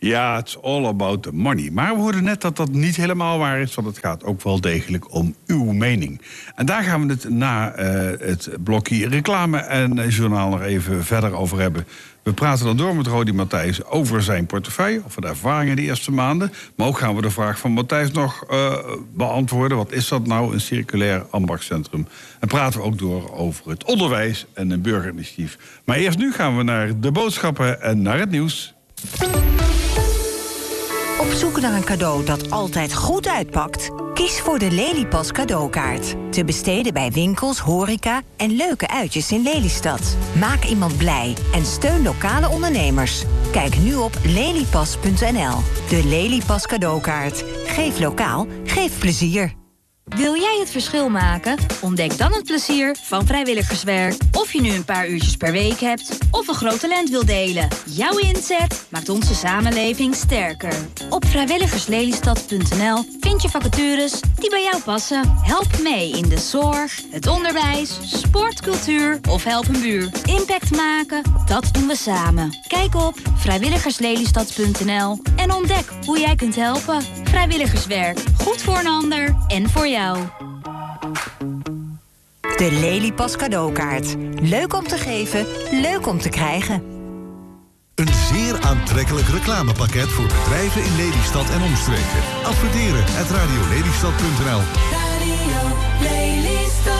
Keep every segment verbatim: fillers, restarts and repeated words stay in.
Ja, it's all about the money. Maar we hoorden net dat dat niet helemaal waar is, want het gaat ook wel degelijk om uw mening. En daar gaan we het na uh, het blokje reclame en journaal nog even verder over hebben. We praten dan door met Rodi Matthijs over zijn portefeuille, over de ervaringen de eerste maanden. Maar ook gaan we de vraag van Matthijs nog uh, beantwoorden. Wat is dat nou, een circulair ambachtscentrum? En praten we ook door over het onderwijs en een burgerinitiatief. Maar eerst nu gaan we naar de boodschappen en naar het nieuws. Op zoek naar een cadeau dat altijd goed uitpakt? Kies voor de Lelypas cadeaukaart. Te besteden bij winkels, horeca en leuke uitjes in Lelystad. Maak iemand blij en steun lokale ondernemers. Kijk nu op lelypas punt n l. De Lelypas cadeaukaart. Geef lokaal, geef plezier. Wil jij het verschil maken? Ontdek dan het plezier van vrijwilligerswerk. Of je nu een paar uurtjes per week hebt of een groot talent wil delen. Jouw inzet maakt onze samenleving sterker. Op vrijwilligerslelystad punt n l vind je vacatures die bij jou passen. Help mee in de zorg, het onderwijs, sport, cultuur of help een buur. Impact maken, dat doen we samen. Kijk op vrijwilligerslelystad punt n l en ontdek hoe jij kunt helpen. Vrijwilligerswerk, goed voor een ander en voor jou. De Lelypas cadeaukaart. Leuk om te geven, leuk om te krijgen. Een zeer aantrekkelijk reclamepakket voor bedrijven in Lelystad en omstreken. Adverteren at radio lelystad punt n l. Radio Lelystad.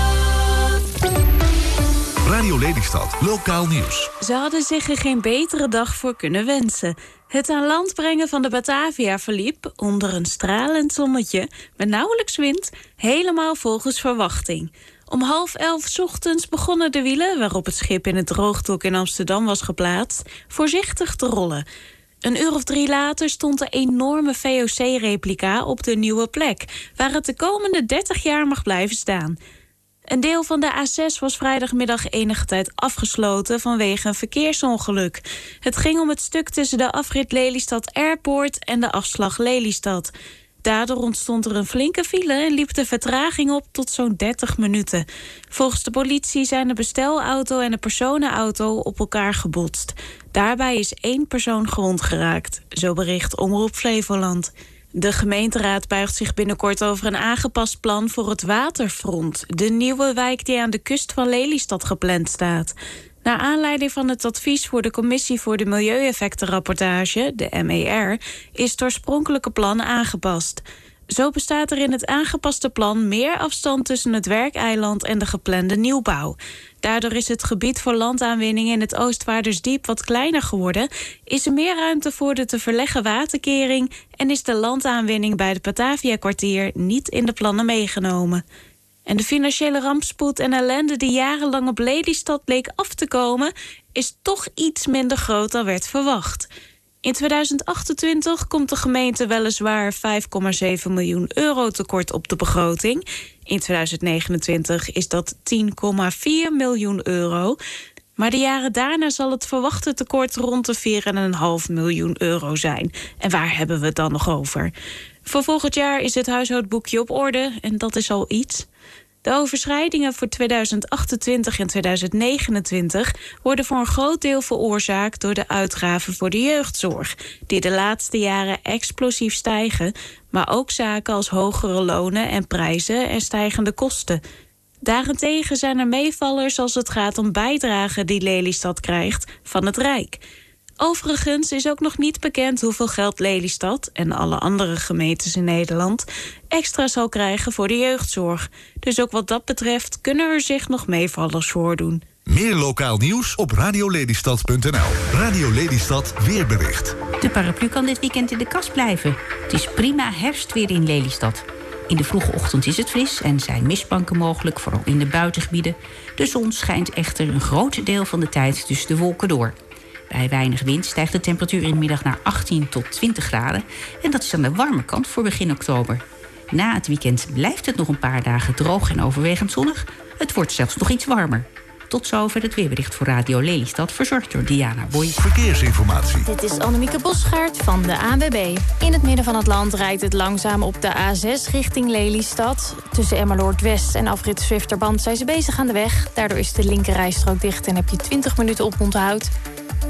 Radio Lelystad, lokaal nieuws. Ze hadden zich er geen betere dag voor kunnen wensen. Het aan land brengen van de Batavia verliep, onder een stralend zonnetje, met nauwelijks wind, helemaal volgens verwachting. Om half elf 's ochtends begonnen de wielen, waarop het schip in het droogdok in Amsterdam was geplaatst, voorzichtig te rollen. Een uur of drie later stond de enorme V O C-replica op de nieuwe plek, waar het de komende dertig jaar mag blijven staan. Een deel van de A zes was vrijdagmiddag enige tijd afgesloten vanwege een verkeersongeluk. Het ging om het stuk tussen de afrit Lelystad Airport en de afslag Lelystad. Daardoor ontstond er een flinke file en liep de vertraging op tot zo'n dertig minuten. Volgens de politie zijn de bestelauto en de personenauto op elkaar gebotst. Daarbij is één persoon gewond geraakt, zo bericht Omroep Flevoland. De gemeenteraad buigt zich binnenkort over een aangepast plan voor het Waterfront, de nieuwe wijk die aan de kust van Lelystad gepland staat. Naar aanleiding van het advies voor de Commissie voor de Milieueffectenrapportage, de M E R, is het oorspronkelijke plan aangepast. Zo bestaat er in het aangepaste plan meer afstand tussen het werkeiland en de geplande nieuwbouw. Daardoor is het gebied voor landaanwinning in het Oostvaardersdiep wat kleiner geworden, is er meer ruimte voor de te verleggen waterkering en is de landaanwinning bij het Batavia-kwartier niet in de plannen meegenomen. En de financiële rampspoed en ellende die jarenlang op Lelystad leek af te komen, is toch iets minder groot dan werd verwacht. In tweeduizend achtentwintig komt de gemeente weliswaar vijf komma zeven miljoen euro tekort op de begroting. In tweeduizend negenentwintig is dat tien komma vier miljoen euro. Maar de jaren daarna zal het verwachte tekort rond de vier komma vijf miljoen euro zijn. En waar hebben we het dan nog over? Voor volgend jaar is het huishoudboekje op orde en dat is al iets. De overschrijdingen voor tweeduizend achtentwintig en tweeduizend negenentwintig worden voor een groot deel veroorzaakt door de uitgaven voor de jeugdzorg, die de laatste jaren explosief stijgen, maar ook zaken als hogere lonen en prijzen en stijgende kosten. Daarentegen zijn er meevallers als het gaat om bijdragen die Lelystad krijgt van het Rijk. Overigens is ook nog niet bekend hoeveel geld Lelystad en alle andere gemeentes in Nederland extra zal krijgen voor de jeugdzorg. Dus ook wat dat betreft kunnen er zich nog meevallers voordoen. Meer lokaal nieuws op radio lelystad punt n l. Radio Lelystad weerbericht. De paraplu kan dit weekend in de kast blijven. Het is prima herfstweer in Lelystad. In de vroege ochtend is het fris en zijn mistbanken mogelijk, vooral in de buitengebieden. De zon schijnt echter een groot deel van de tijd tussen de wolken door. Bij weinig wind stijgt de temperatuur in de middag naar achttien tot twintig graden. En dat is aan de warme kant voor begin oktober. Na het weekend blijft het nog een paar dagen droog en overwegend zonnig. Het wordt zelfs nog iets warmer. Tot zover het weerbericht voor Radio Lelystad, verzorgd door Diana Boy. Verkeersinformatie. Dit is Annemieke Bosgaard van de A N W B. In het midden van het land rijdt het langzaam op de A zes richting Lelystad. Tussen Emmeloord West en afrit Zwifterband zijn ze bezig aan de weg. Daardoor is de linkerrijstrook dicht en heb je twintig minuten op onthoud.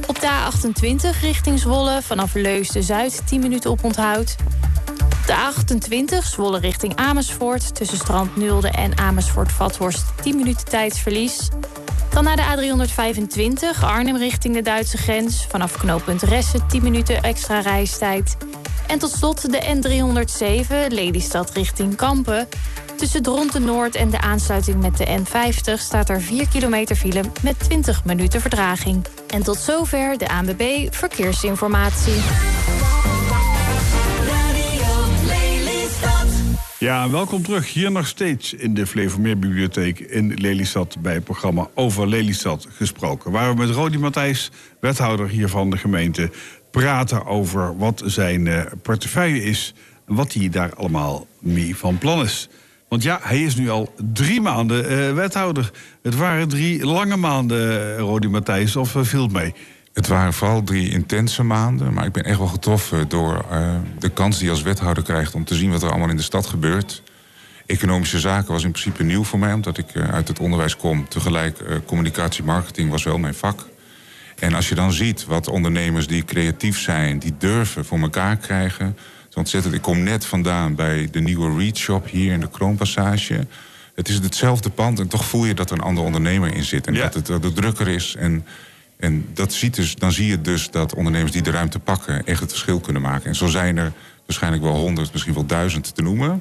Op de A achtentwintig richting Zwolle vanaf Leusden-Zuid tien minuten oponthoud. De A achtentwintig Zwolle richting Amersfoort tussen Strand Nulde en Amersfoort-Vathorst tien minuten tijdsverlies. Dan naar de A driehonderdvijfentwintig Arnhem richting de Duitse grens vanaf knooppunt Ressen tien minuten extra reistijd. En tot slot de N driehonderdzeven Lelystad richting Kampen. Tussen Dronten Noord en de aansluiting met de N vijftig staat er vier kilometer file met twintig minuten vertraging. En tot zover de A N W B Verkeersinformatie. Ja, welkom terug. Hier nog steeds in de Flevomeerbibliotheek in Lelystad bij het programma Over Lelystad Gesproken. Waar we met Rodi Matthijs, wethouder hier van de gemeente, praten over wat zijn uh, portefeuille is en wat hij daar allemaal mee van plan is. Want ja, hij is nu al drie maanden uh, wethouder. Het waren drie lange maanden, uh, Rodi Matthijs, of uh, viel het mee? Het waren vooral drie intense maanden, maar ik ben echt wel getroffen door uh, de kans die je als wethouder krijgt om te zien wat er allemaal in de stad gebeurt. Economische zaken was in principe nieuw voor mij, omdat ik uh, uit het onderwijs kom. Tegelijk uh, communicatie, marketing was wel mijn vak. En als je dan ziet wat ondernemers die creatief zijn, die durven voor elkaar krijgen. Het is ontzettend. Ik kom net vandaan bij de nieuwe Read Shop hier in de Kroonpassage. Het is hetzelfde pand en toch voel je dat er een andere ondernemer in zit. En ja. dat het uh, de drukker is. En, en dat ziet dus, dan zie je dus dat ondernemers die de ruimte pakken echt het verschil kunnen maken. En zo zijn er waarschijnlijk wel honderd, misschien wel duizend te noemen.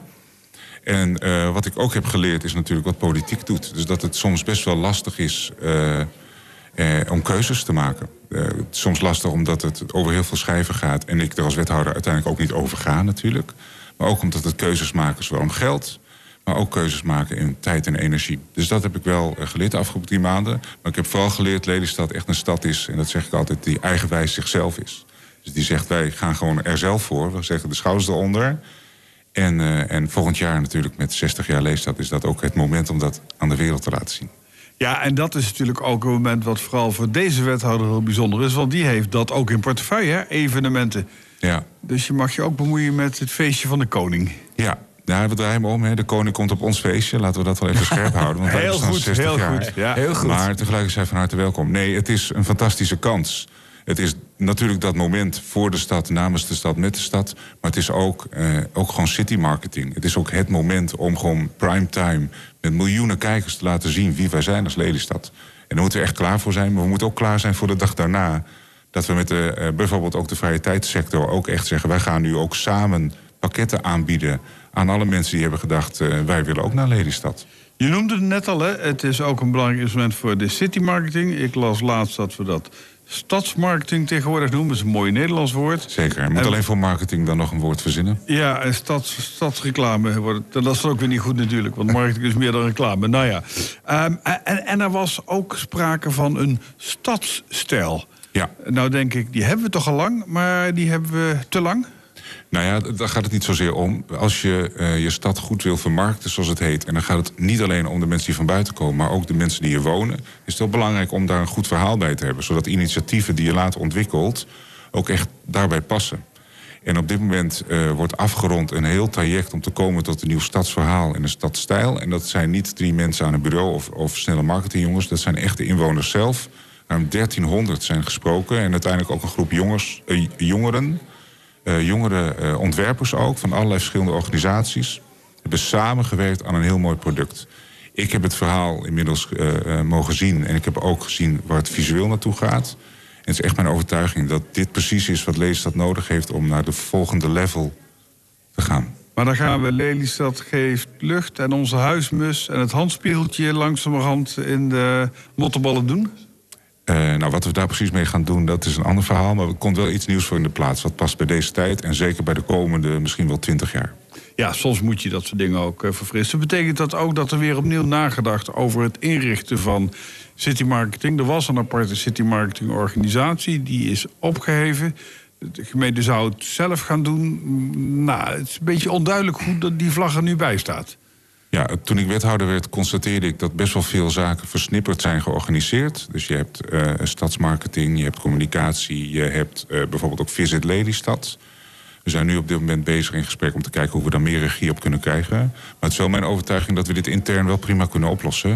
En uh, wat ik ook heb geleerd is natuurlijk wat politiek doet. Dus dat het soms best wel lastig is uh, uh, om keuzes te maken. Uh, het is soms lastig omdat het over heel veel schijven gaat. En ik er als wethouder uiteindelijk ook niet over ga natuurlijk. Maar ook omdat het keuzes maken zowel om geld, maar ook keuzes maken in tijd en energie. Dus dat heb ik wel geleerd de afgelopen drie maanden. Maar ik heb vooral geleerd dat Lelystad echt een stad is, en dat zeg ik altijd, die eigenwijs zichzelf is. Dus die zegt, wij gaan gewoon er zelf voor. We zeggen de schouders eronder. En, uh, en volgend jaar natuurlijk met zestig jaar Lelystad is dat ook het moment om dat aan de wereld te laten zien. Ja, en dat is natuurlijk ook een moment wat vooral voor deze wethouder heel bijzonder is. Want die heeft dat ook in portefeuille, hè? Evenementen. Ja. Dus je mag je ook bemoeien met het feestje van de koning. Ja, ja, we draaien hem om. Hè. De koning komt op ons feestje. Laten we dat wel even scherp houden. Want heel goed, zestig heel jaar. goed. Ja. Heel goed. Maar tegelijk is hij van harte welkom. Nee, het is een fantastische kans. Het is natuurlijk dat moment voor de stad, namens de stad, met de stad. Maar het is ook, uh, ook gewoon city marketing. Het is ook het moment om gewoon primetime met miljoenen kijkers te laten zien wie wij zijn als Lelystad. En daar moeten we echt klaar voor zijn. Maar we moeten ook klaar zijn voor de dag daarna. Dat we met de, uh, bijvoorbeeld ook de vrije tijdssector ook echt zeggen, wij gaan nu ook samen pakketten aanbieden aan alle mensen die hebben gedacht, uh, wij willen ook naar Lelystad. Je noemde het net al, hè? Het is ook een belangrijk instrument voor de city marketing. Ik las laatst dat we dat stadsmarketing tegenwoordig noemen. Dat is een mooi Nederlands woord. Zeker. Je moet en alleen voor marketing dan nog een woord verzinnen. Ja, en stads, stadsreclame wordt. Dat is ook weer niet goed natuurlijk, want marketing is meer dan reclame. Nou ja. Um, en, en er was ook sprake van een stadsstijl. Ja. Nou denk ik, die hebben we toch al lang, maar die hebben we te lang? Nou ja, daar gaat het niet zozeer om. Als je uh, je stad goed wil vermarkten, zoals het heet, en dan gaat het niet alleen om de mensen die van buiten komen, maar ook de mensen die hier wonen, is het heel belangrijk om daar een goed verhaal bij te hebben, zodat initiatieven die je later ontwikkelt ook echt daarbij passen. En op dit moment uh, wordt afgerond een heel traject om te komen tot een nieuw stadsverhaal en een stadsstijl. En dat zijn niet drie mensen aan een bureau of, of snelle marketingjongens, dat zijn echt de inwoners zelf. Ruim dertienhonderd zijn gesproken en uiteindelijk ook een groep jongens, uh, jongeren. Uh, jongere uh, ontwerpers ook, van allerlei verschillende organisaties, hebben samengewerkt aan een heel mooi product. Ik heb het verhaal inmiddels uh, uh, mogen zien en ik heb ook gezien waar het visueel naartoe gaat. En het is echt mijn overtuiging dat dit precies is wat Lelystad nodig heeft om naar de volgende level te gaan. Maar dan gaan we Lelystad geeft lucht en onze huismus en het handspiegeltje langzamerhand in de mottenballen doen? Uh, nou, wat we daar precies mee gaan doen, dat is een ander verhaal. Maar er komt wel iets nieuws voor in de plaats. Wat past bij deze tijd en zeker bij de komende misschien wel twintig jaar. Ja, soms moet je dat soort dingen ook uh, verfrissen. Betekent dat ook dat er weer opnieuw nagedacht over het inrichten van city marketing? Er was een aparte city marketing organisatie, die is opgeheven. De gemeente zou het zelf gaan doen. Nou, het is een beetje onduidelijk hoe dat die vlag er nu bij staat. Ja, toen ik wethouder werd, constateerde ik dat best wel veel zaken versnipperd zijn georganiseerd. Dus je hebt uh, stadsmarketing, je hebt communicatie, je hebt uh, bijvoorbeeld ook Visit Lelystad. We zijn nu op dit moment bezig in gesprek om te kijken hoe we daar meer regie op kunnen krijgen. Maar het is wel mijn overtuiging dat we dit intern wel prima kunnen oplossen.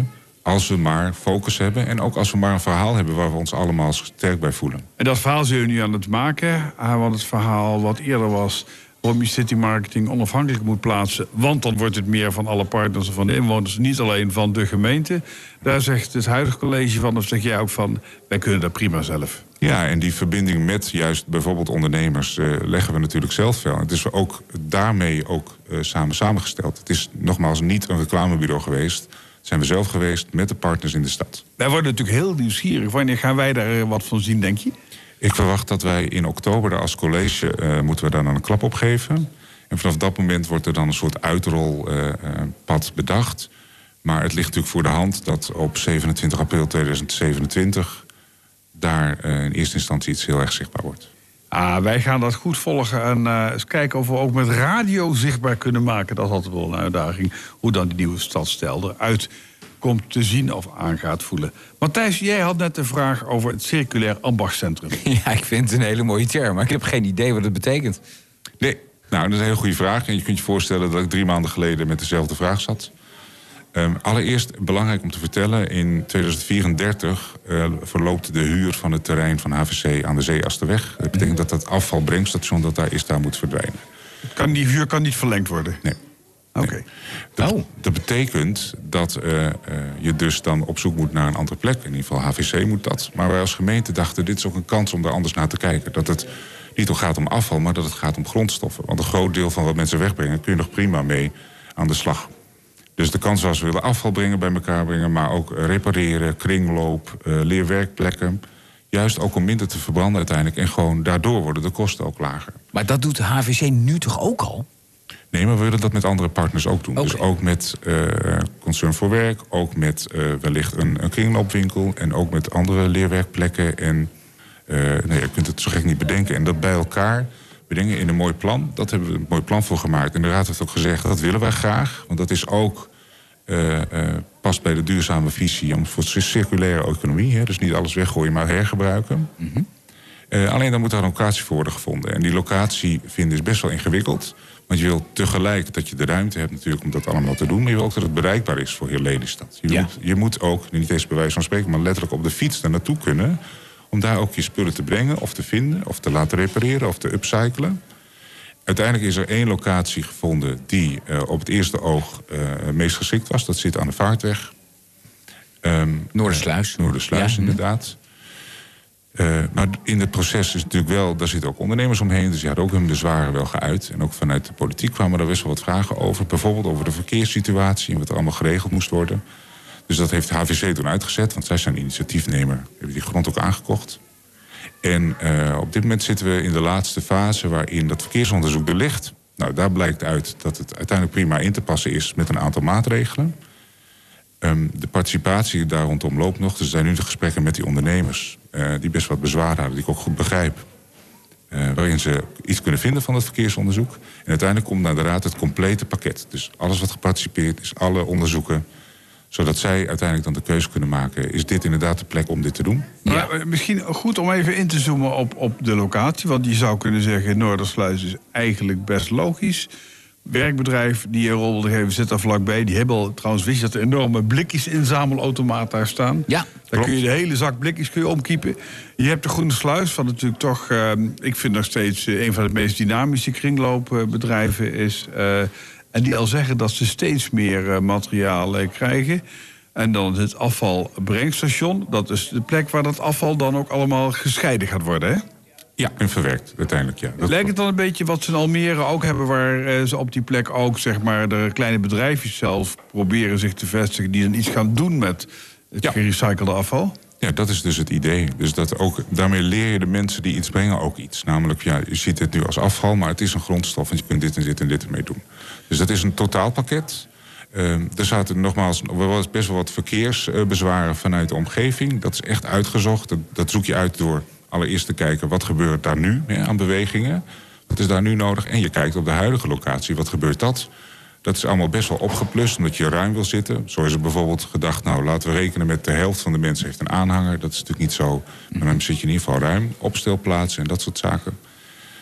Als we maar focus hebben en ook als we maar een verhaal hebben waar we ons allemaal sterk bij voelen. En dat verhaal zijn jullie nu aan het maken. Ah, want het verhaal wat eerder was waarom je citymarketing onafhankelijk moet plaatsen. Want dan wordt het meer van alle partners en van de inwoners, niet alleen van de gemeente. Daar zegt het huidige college van, of zeg jij ook van, wij kunnen dat prima zelf. Ja, en die verbinding met juist bijvoorbeeld ondernemers uh, leggen we natuurlijk zelf wel. Het is ook daarmee ook uh, samen samengesteld. Het is nogmaals niet een reclamebureau geweest. Het zijn we zelf geweest met de partners in de stad. Wij worden natuurlijk heel nieuwsgierig. Wanneer gaan wij daar wat van zien, denk je? Ik verwacht dat wij in oktober daar als college uh, moeten we daar dan een klap op geven. En vanaf dat moment wordt er dan een soort uitrolpad uh, bedacht. Maar het ligt natuurlijk voor de hand dat op zevenentwintig april tweeduizend zevenentwintig... daar uh, in eerste instantie iets heel erg zichtbaar wordt. Ah, wij gaan dat goed volgen en uh, eens kijken of we ook met radio zichtbaar kunnen maken. Dat is altijd wel een uitdaging. Hoe dan die nieuwe stadstijl eruit komt te zien of aan gaat voelen. Matthijs, jij had net de vraag over het circulair ambachtscentrum. Ja, ik vind het een hele mooie term, maar ik heb geen idee wat het betekent. Nee, nou, dat is een hele goede vraag. En je kunt je voorstellen dat ik drie maanden geleden met dezelfde vraag zat. Um, allereerst belangrijk om te vertellen, in tweeduizend vierendertig uh, verloopt de huur van het terrein van H V C aan de Zeeasterweg. Dat betekent dat het afvalbrengstation dat daar is, daar moet verdwijnen. Kan die huur kan niet verlengd worden? Nee. Oké. Okay. Dat, oh. dat betekent dat uh, uh, je dus dan op zoek moet naar een andere plek. In ieder geval H V C moet dat. Maar wij als gemeente dachten, dit is ook een kans om daar anders naar te kijken. Dat het niet om gaat om afval, maar dat het gaat om grondstoffen. Want een groot deel van wat mensen wegbrengen, kun je nog prima mee aan de slag. Dus de kans was, we willen afval brengen bij elkaar brengen, maar ook repareren, kringloop, uh, leerwerkplekken. Juist ook om minder te verbranden uiteindelijk. En gewoon daardoor worden de kosten ook lager. Maar dat doet de H V C nu toch ook al? Nee, maar we willen dat met andere partners ook doen. Okay. Dus ook met uh, Concern voor Werk, ook met uh, wellicht een, een kringloopwinkel en ook met andere leerwerkplekken. En uh, nee, je kunt het zo gek niet bedenken. En dat bij elkaar bedenken in een mooi plan. Dat hebben we een mooi plan voor gemaakt. En de Raad heeft ook gezegd, dat willen wij graag. Want dat is ook uh, uh, past bij de duurzame visie om voor circulaire economie. Hè, dus niet alles weggooien, maar hergebruiken. Mm-hmm. Uh, alleen dan moet daar een locatie voor worden gevonden. En die locatie vinden is best wel ingewikkeld. Want je wil tegelijk dat je de ruimte hebt natuurlijk om dat allemaal te doen. Maar je wil ook dat het bereikbaar is voor heel Lelystad. Je, ja. moet, je moet ook, niet eens bij wijze van spreken, maar letterlijk op de fiets daar naartoe kunnen. Om daar ook je spullen te brengen of te vinden of te laten repareren of te upcyclen. Uiteindelijk is er één locatie gevonden die uh, op het eerste oog uh, meest geschikt was. Dat zit aan de Vaartweg. Um, Noordersluis. Uh, Noordersluis, ja. Inderdaad. Uh, maar in het proces is natuurlijk wel, daar zitten ook ondernemers omheen. Dus die hadden ook hun bezwaren wel geuit. En ook vanuit de politiek kwamen er best wel wat vragen over. Bijvoorbeeld over de verkeerssituatie en wat er allemaal geregeld moest worden. Dus dat heeft H V C toen uitgezet, want zij zijn initiatiefnemer. Hebben die grond ook aangekocht. En uh, op dit moment zitten we in de laatste fase waarin dat verkeersonderzoek er ligt. Nou, daar blijkt uit dat het uiteindelijk prima in te passen is met een aantal maatregelen. Um, de participatie daar rondom loopt nog. Dus er zijn nu de gesprekken met die ondernemers uh, die best wat bezwaar hadden, die ik ook goed begrijp. Uh, waarin ze iets kunnen vinden van het verkeersonderzoek. En uiteindelijk komt naar de Raad het complete pakket. Dus alles wat geparticipeerd is, alle onderzoeken, zodat zij uiteindelijk dan de keuze kunnen maken, is dit inderdaad de plek om dit te doen? Ja. Maar misschien goed om even in te zoomen op, op de locatie. Want je zou kunnen zeggen, Noordersluis is eigenlijk best logisch. Werkbedrijf die een rol wilde geven, zit daar vlakbij. Die hebben al, trouwens, wist je dat er enorme blikjes inzamelautomaat daar staan? Ja, daar kun je de hele zak blikjes kun je omkiepen. Je hebt de Groene Sluis, wat natuurlijk toch, uh, ik vind nog steeds uh, een van de meest dynamische kringloopbedrijven is. Uh, en die al zeggen dat ze steeds meer uh, materiaal uh, krijgen. En dan het afvalbrengstation. Dat is de plek waar dat afval dan ook allemaal gescheiden gaat worden, hè? Ja, en verwerkt uiteindelijk, ja. Dat lijkt het dan een beetje wat ze in Almere ook hebben, waar uh, ze op die plek ook, zeg maar, de kleine bedrijfjes zelf proberen zich te vestigen, die dan iets gaan doen met het ja. gerecyclede afval? Ja, dat is dus het idee. Dus dat ook, daarmee leer je de mensen die iets brengen ook iets. Namelijk, ja, je ziet het nu als afval, maar het is een grondstof en je kunt dit en dit en dit ermee doen. Dus dat is een totaalpakket. Uh, er zaten nogmaals er was best wel wat verkeersbezwaren vanuit de omgeving. Dat is echt uitgezocht. Dat, dat zoek je uit door allereerst te kijken, wat gebeurt daar nu hè, aan bewegingen? Wat is daar nu nodig? En je kijkt op de huidige locatie, wat gebeurt dat? Dat is allemaal best wel opgeplust, omdat je ruim wil zitten. Zo is er bijvoorbeeld gedacht, nou, laten we rekenen met de helft van de mensen heeft een aanhanger. Dat is natuurlijk niet zo, maar dan zit je in ieder geval ruim. Opstelplaatsen en dat soort zaken. Maar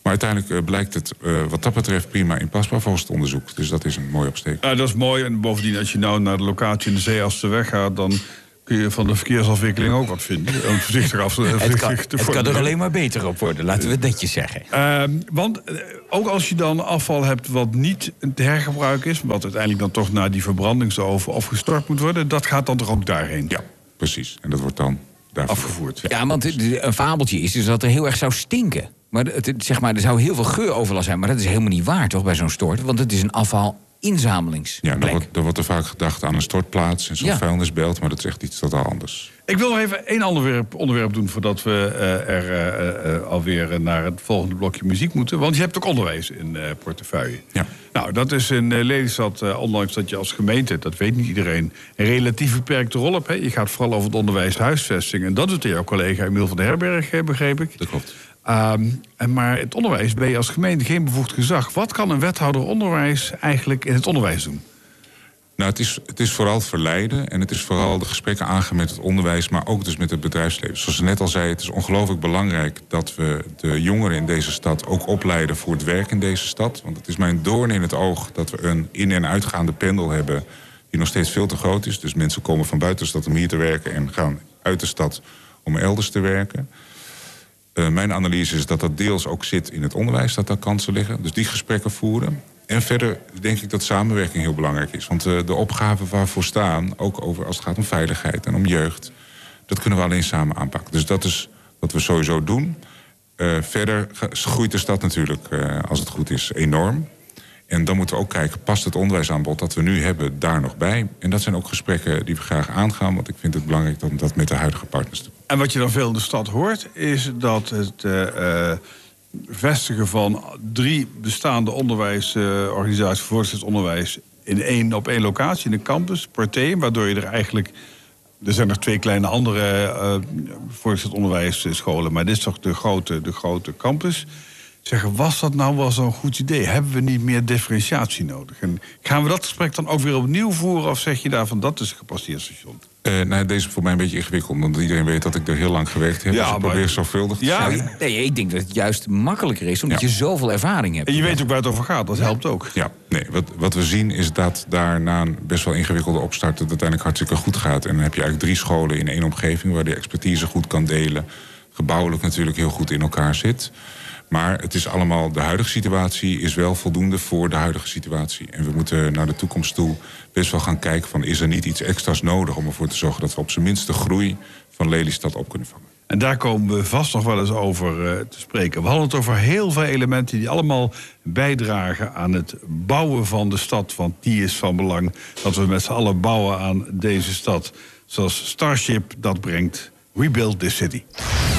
Maar uiteindelijk uh, blijkt het uh, wat dat betreft prima inpasbaar volgens het onderzoek. Dus dat is een mooie opsteek. Ja, dat is mooi. En bovendien, als je nou naar de locatie in de Zeeasterweg gaat, dan kun je van de verkeersafwikkeling ook wat vinden. Om voorzichtig af te Het kan, te het kan er alleen maar beter op worden, laten we het netjes zeggen. Uh, want uh, ook als je dan afval hebt wat niet te hergebruiken is, wat uiteindelijk dan toch naar die verbrandingsoven of gestort moet worden, dat gaat dan toch ook daarheen? Ja, precies. En dat wordt dan daarvoor afgevoerd. Ja, want een fabeltje is dus dat er heel erg zou stinken. Maar, het, zeg maar er zou heel veel geuroverlast zijn, maar dat is helemaal niet waar toch bij zo'n stort? Want het is een afvalinzamelingsplek. Ja, dan wordt, dan wordt er vaak gedacht aan een stortplaats en zo'n ja. vuilnisbelt, maar dat is echt iets totaal anders. Ik wil nog even één onderwerp, onderwerp doen voordat we uh, er uh, uh, alweer naar het volgende blokje muziek moeten. Want je hebt ook onderwijs in uh, portefeuille. Ja. Nou, dat is in uh, Lelystad, uh, ondanks dat je als gemeente, dat weet niet iedereen, een relatief beperkte rol hebt. Hè. Je gaat vooral over het onderwijs, huisvesting. En dat doet jouw collega Emiel van der Herberg, begreep ik. Dat klopt. Um, en maar het onderwijs ben je als gemeente geen bevoegd gezag. Wat kan een wethouder onderwijs eigenlijk in het onderwijs doen? Nou, het is, het is vooral verleiden en het is vooral de gesprekken aangaan met het onderwijs, maar ook dus met het bedrijfsleven. Zoals ze net al zei, het is ongelooflijk belangrijk dat we de jongeren in deze stad ook opleiden voor het werk in deze stad. Want het is mijn doorn in het oog dat we een in- en uitgaande pendel hebben die nog steeds veel te groot is. Dus mensen komen van buiten de stad om hier te werken en gaan uit de stad om elders te werken. Uh, mijn analyse is dat dat deels ook zit in het onderwijs, dat daar kansen liggen. Dus die gesprekken voeren. En verder denk ik dat samenwerking heel belangrijk is. Want uh, de opgaven waarvoor staan, ook over als het gaat om veiligheid en om jeugd, dat kunnen we alleen samen aanpakken. Dus dat is wat we sowieso doen. Uh, verder groeit de stad natuurlijk, uh, als het goed is, enorm. En dan moeten we ook kijken, past het onderwijsaanbod dat we nu hebben daar nog bij? En dat zijn ook gesprekken die we graag aangaan, want ik vind het belangrijk om dat met de huidige partners te doen. En wat je dan veel in de stad hoort, is dat het uh, uh, vestigen van drie bestaande onderwijsorganisaties, uh, voortgezet in één, op één locatie, in de campus, partijen, waardoor je er eigenlijk, er zijn nog twee kleine andere uh, voortgezet onderwijsscholen, maar dit is toch de grote, de grote campus. Zeggen, was dat nou wel zo'n goed idee? Hebben we niet meer differentiatie nodig? En gaan we dat gesprek dan ook weer opnieuw voeren? Of zeg je daarvan, dat is een gepasseerd station? Uh, nou, deze is voor mij een beetje ingewikkeld, omdat iedereen weet dat ik er heel lang gewerkt heb. Ja, dus ik maar... probeer zorgvuldig te ja, zijn. Nee, ik denk dat het juist makkelijker is, omdat ja. je zoveel ervaring hebt. En je weet ook waar het over gaat, dat ja. helpt ook. Ja, nee, wat, wat we zien is dat daar na een best wel ingewikkelde opstart het uiteindelijk hartstikke goed gaat. En dan heb je eigenlijk drie scholen in één omgeving waar de expertise goed kan delen. Gebouwelijk natuurlijk heel goed in elkaar zit. Maar het is allemaal, de huidige situatie is wel voldoende voor de huidige situatie. En we moeten naar de toekomst toe best wel gaan kijken van, is er niet iets extra's nodig om ervoor te zorgen dat we op zijn minst de groei van Lelystad op kunnen vangen. En daar komen we vast nog wel eens over uh, te spreken. We hadden het over heel veel elementen die allemaal bijdragen aan het bouwen van de stad. Want die is van belang dat we met z'n allen bouwen aan deze stad. Zoals Starship dat brengt. We Build This City.